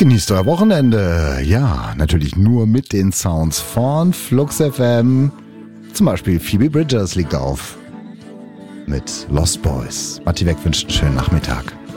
Genießt euer Wochenende. Ja, natürlich nur mit den Sounds von Flux FM. Zum Beispiel Phoebe Bridgers liegt auf mit Lost Boys. Matti Weg wünscht einen schönen Nachmittag.